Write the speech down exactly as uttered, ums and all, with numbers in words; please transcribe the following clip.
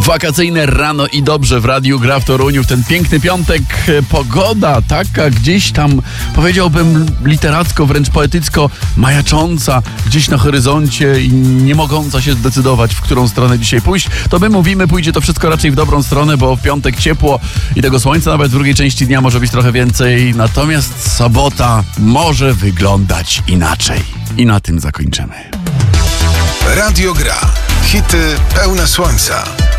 Wakacyjne rano i dobrze w radiu gra w Toruniu w ten piękny piątek. Pogoda taka gdzieś tam, powiedziałbym literacko, wręcz poetycko majacząca gdzieś na horyzoncie i nie mogąca się zdecydować, w którą stronę dzisiaj pójść. To my mówimy, pójdzie to wszystko raczej w dobrą stronę, bo w piątek ciepło i tego słońca nawet w drugiej części dnia może być trochę więcej. Natomiast sobota może wyglądać inaczej. I na tym zakończymy. Radio Gra. Hity pełne słońca.